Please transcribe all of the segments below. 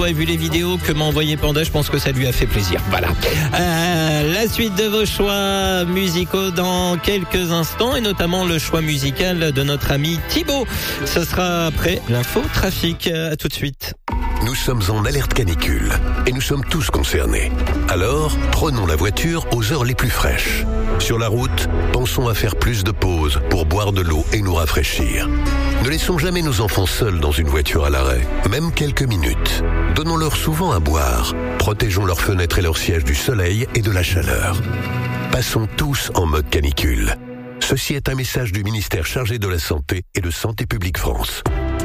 a vu les vidéos que m'a envoyé Panda, je pense que ça lui a fait plaisir. Voilà. La suite de vos choix musicaux dans quelques instants et notamment le choix musical de notre ami Thibaut. Ce sera après l'info trafic. À tout de suite. Nous sommes en alerte canicule et nous sommes tous concernés. Alors, prenons la voiture aux heures les plus fraîches. Sur la route, pensons à faire plus de pauses pour boire de l'eau et nous rafraîchir. Ne laissons jamais nos enfants seuls dans une voiture à l'arrêt, même quelques minutes. Donnons-leur souvent à boire. Protégeons leurs fenêtres et leurs sièges du soleil et de la chaleur. Passons tous en mode canicule. Ceci est un message du ministère chargé de la Santé et de Santé publique France.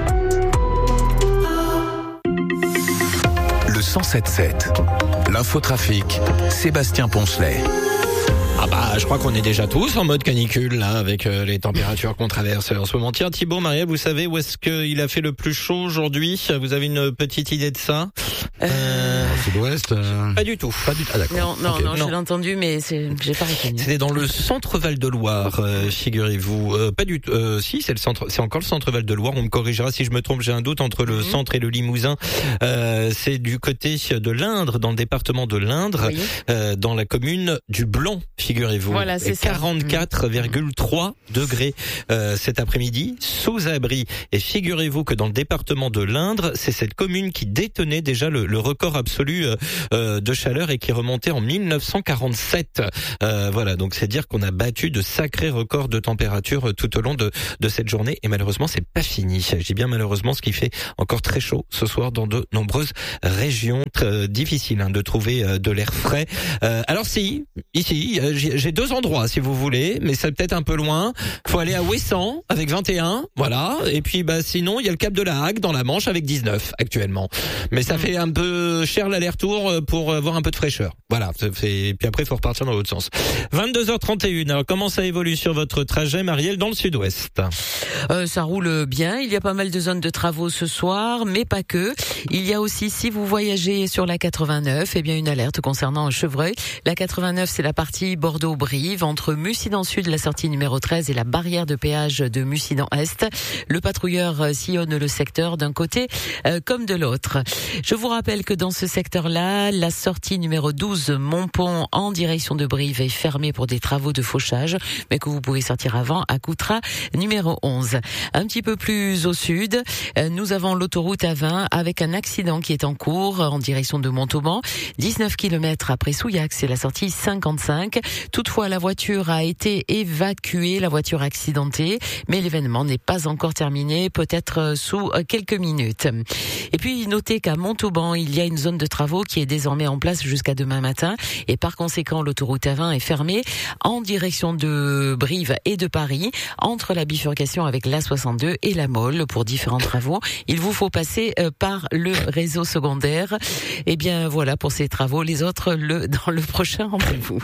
Le 107.7. L'infotrafic, Sébastien Poncelet. Ah bah, je crois qu'on est déjà tous en mode canicule, là, avec les températures qu'on traverse en ce moment. Tiens, Thibaut, Marielle, vous savez où est-ce qu'il a fait le plus chaud aujourd'hui? Vous avez une petite idée de ça? Sud-ouest Pas du tout. Pas du tout. Ah, d'accord. Non, Okay. non, je l'ai entendu, mais j'ai pas retenu. C'était dans le centre Val-de-Loire, figurez-vous. Pas du tout. Si, c'est le centre. C'est encore le centre Val-de-Loire. On me corrigera si je me trompe. J'ai un doute entre le centre et le Limousin. C'est du côté de l'Indre, dans le département de l'Indre, oui. Dans la commune du Blanc, figurez-vous. Voilà, c'est ça. 44,3 degrés cet après-midi, sous abri. Et figurez-vous que dans le département de l'Indre, c'est cette commune qui détenait déjà le record absolu de chaleur et qui remontait en 1947. Voilà, donc c'est dire qu'on a battu de sacrés records de température tout au long de cette journée. Et malheureusement, c'est pas fini. Je dis bien malheureusement, ce qui fait encore très chaud ce soir dans de nombreuses régions. Très difficile de trouver de l'air frais. Alors si, ici, j'ai deux endroits si vous voulez, mais c'est peut-être un peu loin. Faut aller à Ouessant avec 21, voilà. Et puis sinon, il y a le Cap de la Hague dans la Manche avec 19 actuellement. Mais ça fait un peu cher l'aller-retour pour avoir un peu de fraîcheur. Voilà. Et puis après, il faut repartir dans l'autre sens. 22h31. Alors comment ça évolue sur votre trajet, Marielle, dans le sud-ouest? Ça roule bien. Il y a pas mal de zones de travaux ce soir, mais pas que. Il y a aussi, si vous voyagez sur la 89, eh bien une alerte concernant Chevreuil. La 89, c'est la partie Bordeaux-Brive, entre Mussidan Sud, la sortie numéro 13, et la barrière de péage de Mussidan Est. Le patrouilleur sillonne le secteur d'un côté comme de l'autre. Je vous rappelle que dans ce secteur-là, la sortie numéro 12, Montpont, en direction de Brive, est fermée pour des travaux de fauchage, mais que vous pouvez sortir avant à Coutras, numéro 11. Un petit peu plus au sud, nous avons l'autoroute A20 avec un accident qui est en cours en direction de Montauban. 19 km après Souillac, c'est la sortie 55. Toutefois, la voiture a été évacuée, la voiture accidentée, mais l'événement n'est pas encore terminé, peut-être sous quelques minutes. Et puis, notez qu'à Montauban, il y a une zone de travaux qui est désormais en place jusqu'à demain matin, et par conséquent, l'autoroute A20 est fermée en direction de Brive et de Paris, entre la bifurcation avec l'A62 et la Mole pour différents travaux. Il vous faut passer par le réseau secondaire. Et bien voilà pour ces travaux, les autres dans le prochain rendez-vous.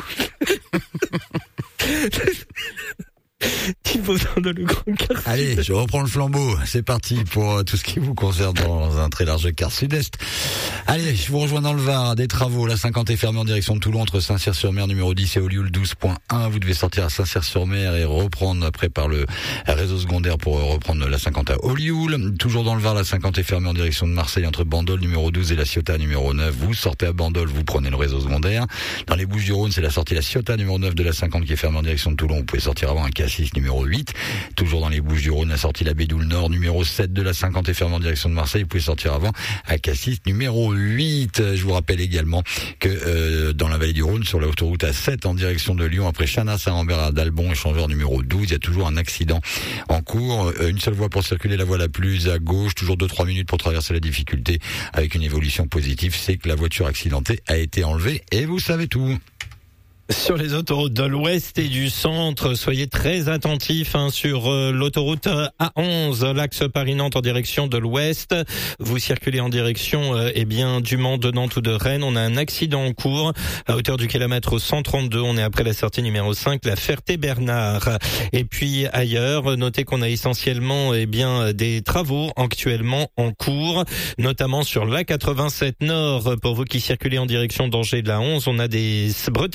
Thibaut dans le grand quart. Allez, je reprends le flambeau. C'est parti pour tout ce qui vous concerne dans un très large quart sud-est. Allez, je vous rejoins dans le Var. Des travaux. La 50 est fermée en direction de Toulon entre Saint-Cyr-sur-Mer numéro 10 et Olioul 12.1. Vous devez sortir à Saint-Cyr-sur-Mer et reprendre après par le réseau secondaire pour reprendre la 50 à Olioul. Toujours dans le Var, la 50 est fermée en direction de Marseille entre Bandol numéro 12 et la Ciotat numéro 9. Vous sortez à Bandol, vous prenez le réseau secondaire. Dans les Bouches-du-Rhône, c'est la sortie la Ciotat numéro 9 de la 50 qui est fermée en direction de Toulon. Vous pouvez sortir avant un Cassis numéro 8. Toujours dans les Bouches-du-Rhône, la sortie la Bédoule Nord numéro 7 de la 50 est fermée en direction de Marseille. Vous pouvez sortir avant à Cassis numéro 8. Je vous rappelle également que dans la vallée du Rhône, sur l'autoroute A7 en direction de Lyon, après Chanas, Saint-Rambert à Dalbon, échangeur numéro 12, il y a toujours un accident en cours. Une seule voie pour circuler, la voie la plus à gauche, toujours 2-3 minutes pour traverser la difficulté, avec une évolution positive, c'est que la voiture accidentée a été enlevée et vous savez tout. Sur les autoroutes de l'ouest et du centre, soyez très attentifs sur l'autoroute A11, l'axe Paris-Nantes en direction de l'ouest. Vous circulez en direction du Mans, de Nantes ou de Rennes. On a un accident en cours à hauteur du kilomètre 132. On est après la sortie numéro 5, la Ferté-Bernard. Et puis ailleurs, notez qu'on a essentiellement des travaux actuellement en cours, notamment sur l'A87 Nord. Pour vous qui circulez en direction d'Angers de la 11, on a des bretelles de sortie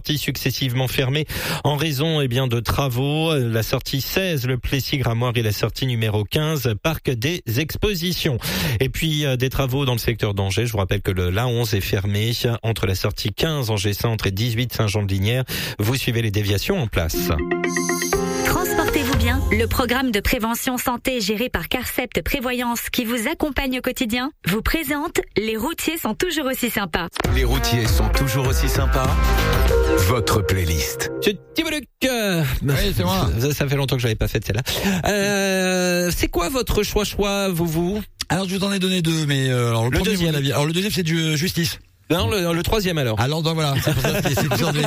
sorties successivement fermées en raison de travaux. La sortie 16, le Plessis-Gramoire, et la sortie numéro 15, Parc des Expositions. Et puis des travaux dans le secteur d'Angers. Je vous rappelle que l'A11 est fermé entre la sortie 15 Angers Centre et 18 Saint-Jean-de-Lignières. Vous suivez les déviations en place. Transportez-vous bien. Le programme de prévention santé géré par Carcept Prévoyance qui vous accompagne au quotidien vous présente Les routiers sont toujours aussi sympas. Les routiers sont toujours aussi sympas. Votre playlist. C'est Thibaut-Luc. Oui, c'est moi. Ça fait longtemps que je l'avais pas faite celle-là. C'est quoi votre choix, vous? Alors, je vous en ai donné deux, mais alors, le deuxième, alors le deuxième, c'est du Justice. Non, le troisième alors. Alors donc voilà, c'est pour ça que c'est aujourd'hui.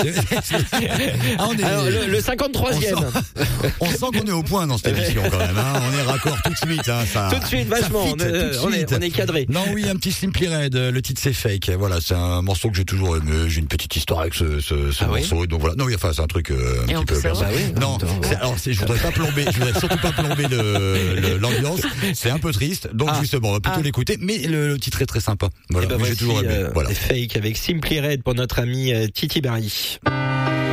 Alors, le 53e. On sent qu'on est au point dans cette émission quand même. Hein. On est raccord tout de suite. Hein, ça, tout de suite, vachement. On est cadré. Non, oui, un petit Simply Red. Le titre c'est Fake. Voilà, c'est un morceau que j'ai toujours aimé. J'ai une petite histoire avec ce morceau. Donc voilà. Non, oui, enfin c'est un truc un petit peu comme ça. Non, je voudrais pas plomber. Je voudrais surtout pas plomber l'ambiance. C'est un peu triste. Donc justement, on va plutôt l'écouter. Mais le titre est très sympa. Voilà, j'ai toujours aimé. Voilà. Fake avec Simply Red pour notre ami Titi Barry.